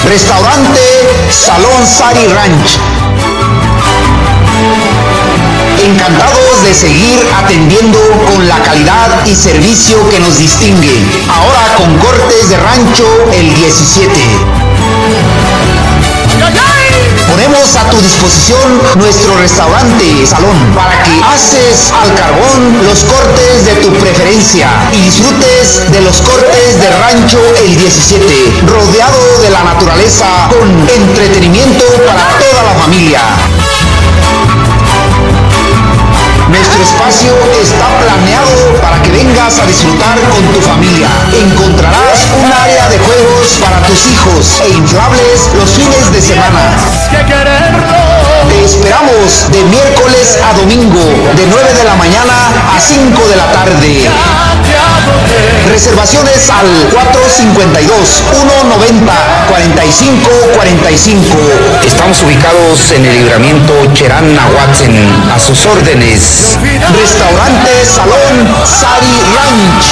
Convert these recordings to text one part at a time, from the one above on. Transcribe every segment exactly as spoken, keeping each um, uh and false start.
Restaurante Salón Sari Ranch. Encantados de seguir atendiendo con la calidad y servicio que nos distingue. Ahora con cortes de rancho el diecisiete. Ponemos a tu disposición nuestro restaurante salón para que haces al carbón los cortes de tu preferencia y disfrutes de los cortes de rancho el diecisiete, rodeado de la naturaleza con entretenimiento para toda la familia. Nuestro espacio está planeado para que vengas a disfrutar con tu familia. Encontrarás un área de juegos para tus hijos e inflables los fines de semana. Te esperamos de miércoles a domingo, de nueve de la mañana a cinco de la tarde. Reservaciones al cuatro cinco dos, uno noventa, cuarenta y cinco cuarenta y cinco. Estamos ubicados en el libramiento Cherán Nahuatzen. A sus órdenes. Restaurante Salón Sari Ranch.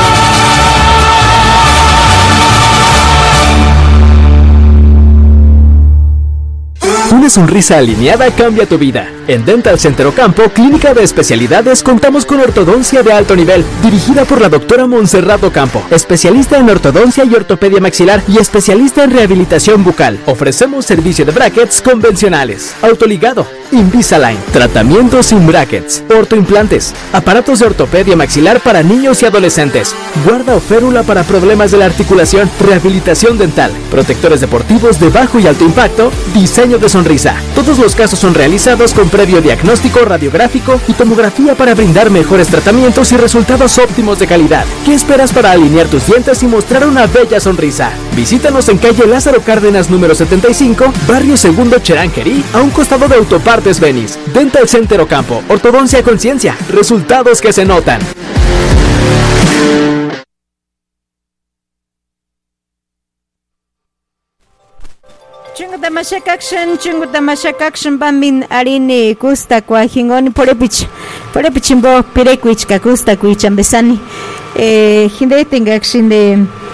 Una sonrisa alineada cambia tu vida. En Dental Center Ocampo, clínica de especialidades, contamos con ortodoncia de alto nivel, dirigida por la doctora Montserrat Ocampo, especialista en ortodoncia y ortopedia maxilar y especialista en rehabilitación bucal. Ofrecemos servicio de brackets convencionales, autoligado, Invisalign, tratamientos sin brackets, ortoimplantes, aparatos de ortopedia maxilar para niños y adolescentes, guarda o férula para problemas de la articulación, rehabilitación dental, protectores deportivos de bajo y alto impacto, diseño de sonrisa. Todos los casos son realizados con previo diagnóstico radiográfico y tomografía para brindar mejores tratamientos y resultados óptimos de calidad. ¿Qué esperas para alinear tus dientes y mostrar una bella sonrisa? Visítanos en calle Lázaro Cárdenas número setenta y cinco, barrio Segundo Cherangerí, a un costado de Autopartes Venice. Dental Center Ocampo, ortodoncia a conciencia, resultados que se notan. Chungutamashakakshan, chungutamashakakshan bamin arini kusta kwa hingoni porepich, porepichimbo pirekwich kakusta kuichambesani, eh, hinde tingakshin de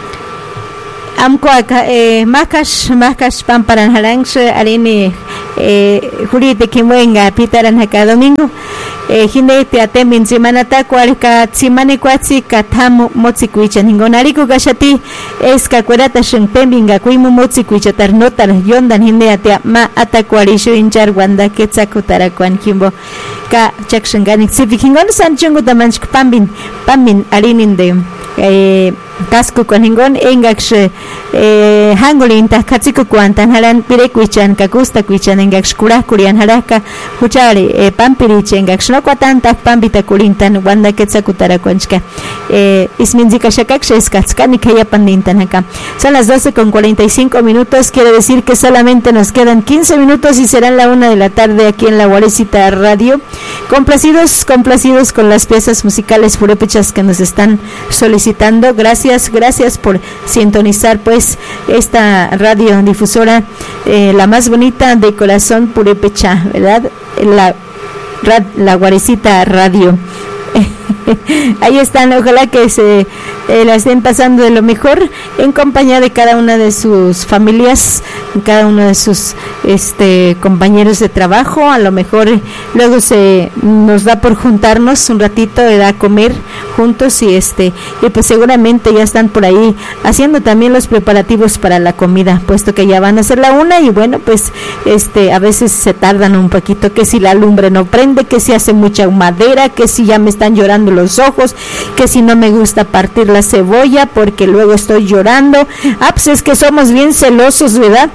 amko aka eh, makash makash pamparan halangs arini eh, jurite kimwenga pitaran haka domingo. Eh, hinde te atemin simanata cuarca simane cuatsi katamu motsi kuichan hingonariku gashati es kakurata shunpembinga kuimu motsi kuichatar notar yondan hinde atea ma atakuarishu inchar wanda ketzakutara kwan kimbo ka chakshangani sifi hingon sanchungu tamanchk pambin pambin arinin de eh, casco con hingon engaksh eh, hangolin ta katsiku kwantan haran pirekuichan kakusta kuichan engaksh kura kurian haraka huchari eh, pampirich engaksh no kwatanta pambita kurintan wanda ketzakutara kwanchka eh, isminzika shakaksh eskatskani kaya pandintan acá. Son las doce con cuarenta y cinco minutos, quiere decir que solamente nos quedan quince minutos y serán la una de la tarde aquí en la Guarecita Radio. Complacidos, complacidos con las piezas musicales purépechas que nos están solicitando. Gracias, gracias por sintonizar pues esta radiodifusora, eh, la más bonita de corazón purépecha, ¿verdad? La, la Guarecita Radio. Ahí están, ojalá que se eh, la estén pasando de lo mejor en compañía de cada una de sus familias, cada uno de sus este compañeros de trabajo. A lo mejor eh, luego se nos da por juntarnos un ratito, de a comer juntos y este y pues seguramente ya están por ahí haciendo también los preparativos para la comida, puesto que ya van a ser la una y bueno, pues este a veces se tardan un poquito, que si la lumbre no prende, que si hace mucha humadera, que si ya me están llorando los ojos, que si no me gusta partir la cebolla porque luego estoy llorando. Ah, pues es que somos bien celosos, ¿verdad?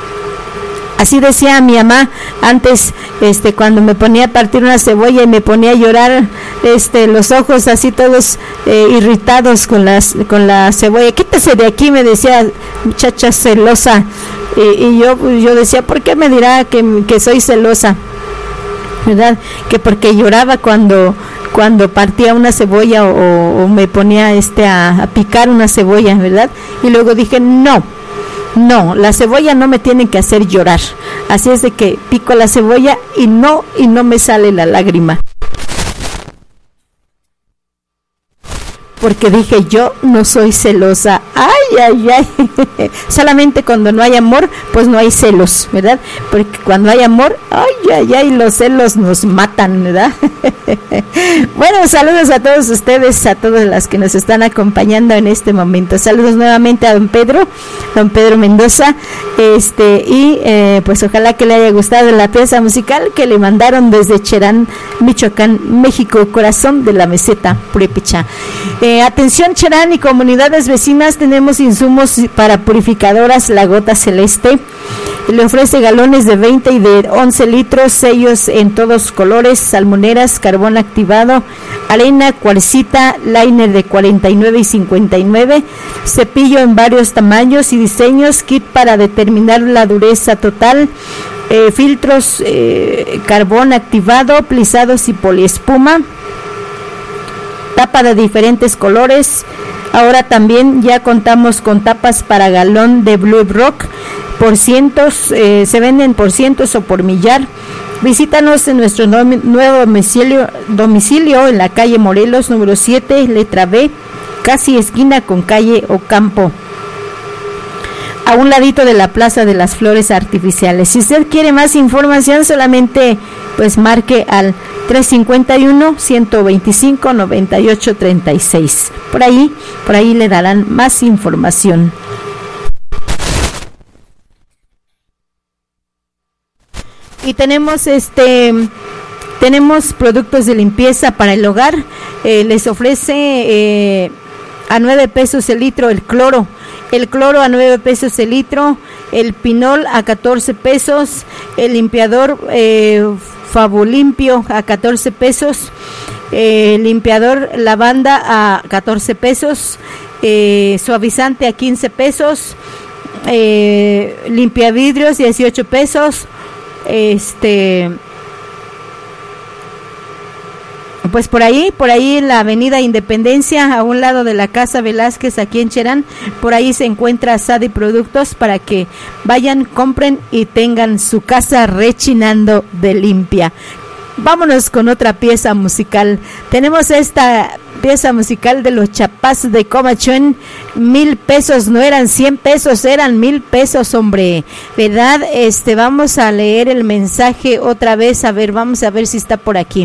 Así decía mi mamá antes, este, cuando me ponía a partir una cebolla y me ponía a llorar, este, los ojos así todos eh, irritados con las, con la cebolla. Quítese de aquí, me decía, muchacha celosa. Y, y yo, yo decía, ¿por qué me dirá que, que soy celosa? ¿Verdad? Que porque lloraba cuando cuando partía una cebolla o, o me ponía este a, a picar una cebolla, ¿verdad? Y luego dije, no, no, la cebolla no me tiene que hacer llorar. Así es de que pico la cebolla y no, y no me sale la lágrima. porque dije yo no soy celosa. Ay, ay, ay. Solamente cuando no hay amor, pues no hay celos, ¿verdad? Porque cuando hay amor, ay, ay, ay, los celos nos matan, ¿verdad? Bueno, saludos a todos ustedes, a todas las que nos están acompañando en este momento. Saludos nuevamente a don Pedro, don Pedro Mendoza, este, y eh, pues ojalá que le haya gustado la pieza musical que le mandaron desde Cherán, Michoacán, México, corazón de la meseta purépecha. Eh, atención Cherán y comunidades vecinas, tenemos insumos para purificadoras La Gota Celeste. Le ofrece galones de veinte y de once litros, sellos en todos colores, salmoneras, carbón activado, arena, cuarcita, liner de cuarenta y nueve y cincuenta y nueve, cepillo en varios tamaños y diseños, kit para determinar la dureza total, eh, filtros, eh, carbón activado, plisados y poliespuma, tapa de diferentes colores. Ahora también ya contamos con tapas para galón de Blue Rock, por cientos, eh, se venden por cientos o por millar. Visítanos en nuestro no, nuevo domicilio, domicilio en la calle Morelos, número siete, letra B, casi esquina con calle Ocampo, a un ladito de la Plaza de las Flores Artificiales. Si usted quiere más información, solamente pues marque al tres cinco uno, ciento veinticinco, noventa y ocho treinta y seis. Por ahí, por ahí le darán más información. Y tenemos este tenemos productos de limpieza para el hogar. Eh, les ofrece eh, a nueve pesos el litro el cloro. El cloro a nueve pesos el litro, el pinol a catorce pesos, el limpiador eh, Fabolimpio a catorce pesos, eh, limpiador lavanda a catorce pesos, eh, suavizante a quince pesos, eh, limpiavidrios dieciocho pesos, este... Pues por ahí, por ahí en la avenida Independencia, a un lado de la Casa Velázquez, aquí en Cherán, por ahí se encuentra Sadi Productos para que vayan, compren y tengan su casa rechinando de limpia. Vámonos con otra pieza musical. Tenemos esta pieza musical de los Chapás de Comachuen. Mil pesos, no eran cien pesos, eran mil pesos, hombre, ¿verdad? Este, vamos a leer el mensaje otra vez, a ver, vamos a ver si está por aquí.